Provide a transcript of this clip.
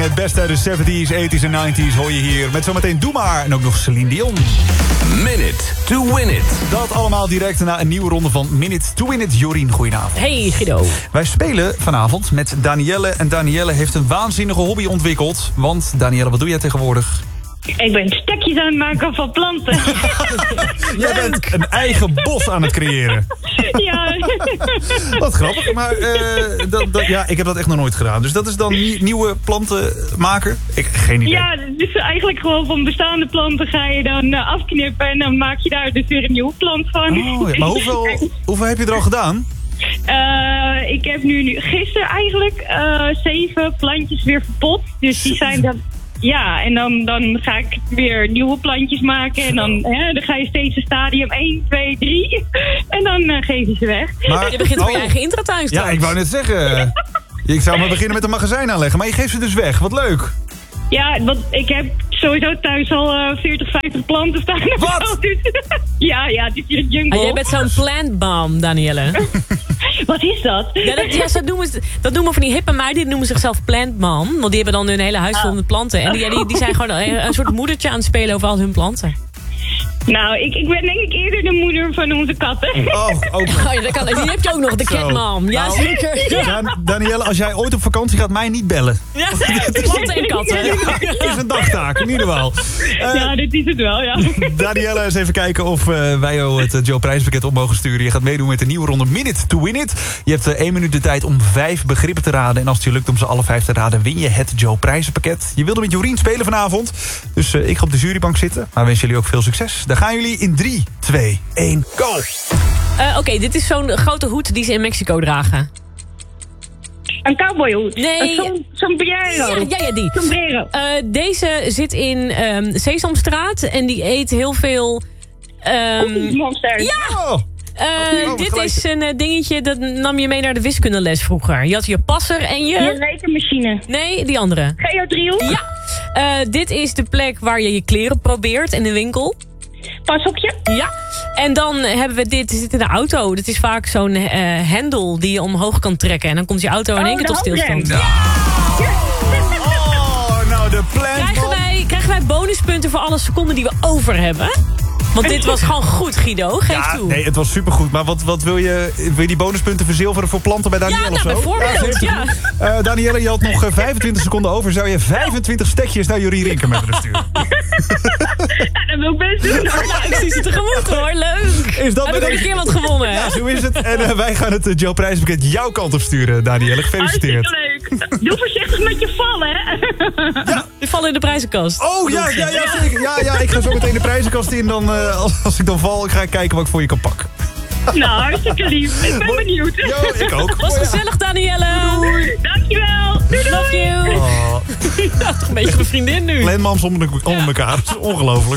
Het beste uit de 70s, 80s en 90s hoor je hier. Met zometeen Doe Maar en ook nog Celine Dion. Minute to Win It. Dat allemaal direct na een nieuwe ronde van Minute to Win It. Jorien, goedenavond. Hey Guido. Wij spelen vanavond met Danielle. En Danielle heeft een waanzinnige hobby ontwikkeld. Want Danielle, wat doe jij tegenwoordig? Ik ben stekjes aan het maken van planten. Jij bent een eigen bos aan het creëren. Ja. Wat grappig, maar ja, ik heb dat echt nog nooit gedaan. Dus dat is dan nieuwe planten maken? Geen idee. Ja, dus eigenlijk gewoon van bestaande planten ga je dan afknippen en dan maak je daar dus weer een nieuwe plant van. Oh, ja. Maar hoeveel heb je er al gedaan? Ik heb nu gisteren eigenlijk 7 plantjes weer verpot. Dus die zijn dan... Ja, en dan ga ik weer nieuwe plantjes maken. En dan ga je steeds een stadium 1, 2, 3. En dan geef je ze weg. Maar, je begint voor je eigen intratuin straks. Ja, ik wou net zeggen. Ik zou maar beginnen met een magazijn aanleggen. Maar je geeft ze dus weg. Wat leuk. Ja, want ik heb sowieso thuis al 40, 50 planten staan. Wat? Ja, het is hier een jungle. Jij bent zo'n plantbomb, Danielle. Wat is dat? Ja, dat noemen van die hippe meiden, die noemen zichzelf plantmom. Want die hebben dan hun hele huis vol met planten. En die zijn gewoon een soort moedertje aan het spelen over al hun planten. Nou, ik ben denk ik eerder de moeder van onze katten. Oh, ook. Ja, die heb je ook nog, de catmom. Ja, Nou, zeker. Ja. Danielle, als jij ooit op vakantie gaat, mij niet bellen. Ja, planten en katten. Het is een dagtaak, in ieder geval. Ja, dit is het wel, ja. Danielle, eens even kijken of wij jou het Joe prijspakket op mogen sturen. Je gaat meedoen met de nieuwe ronde Minute to Win It. Je hebt 1 minuut de tijd om 5 begrippen te raden. En als het je lukt om ze alle 5 te raden, win je het Joe prijzenpakket. Je wilde met Jorien spelen vanavond. Dus ik ga op de jurybank zitten. Maar wens jullie ook veel succes. Daar gaan jullie in 3, 2, 1, go! Oké, dit is zo'n grote hoed die ze in Mexico dragen. Een cowboyhoed. Nee. Sombrero. Ja, die. Sombrero. Deze zit in Sesamstraat en die eet heel veel... Monster. Ja! Oh, dit gelijk. is een dingetje, dat nam je mee naar de wiskundeles vroeger. Je had je passer en je... Je rekenmachine. Nee, die andere. Geodriehoek. Ja. Dit is de plek waar je je kleren probeert in de winkel. Pashokje. Ja. En dan hebben we dit zit in de auto. Dit is vaak zo'n hendel die je omhoog kan trekken. En dan komt je auto in één keer tot stilstand. handrem. Oh, nou de plan. Krijgen wij bonuspunten voor alle seconden die we over hebben? Want dit was gewoon goed, Guido. Geef toe. Nee, het was supergoed. Maar wat wil je? Wil je die bonuspunten verzilveren voor planten bij Danielle of zo? Bijvoorbeeld, ja. Danielle, je had nog 25 seconden over. Zou je 25 stekjes naar Jorien Rinker met willen sturen? Dat wil ik best doen. Nou, ik zie ze tegemoet hoor. Leuk. Is dat Heb ik nog een keer wat gewonnen, hè? Ja, zo is het. En wij gaan het Joe prijspakket jouw kant op sturen, Danielle. Gefeliciteerd. Hartstikke leuk. Doe voorzichtig met je vallen, hè. Die vallen in de prijzenkast. Oh, ja, zeker. Ja, ik ga zo meteen de prijzenkast in. Dan, als ik dan val, ga ik kijken wat ik voor je kan pakken. Nou, hartstikke lief. Ik ben benieuwd. Jo, ik ook. Was gezellig, Danielle. Doei. Dankjewel. Doei. Love you. Oh, Toch een beetje mijn vriendin nu. Landmams onder elkaar. Dat is ongelooflijk.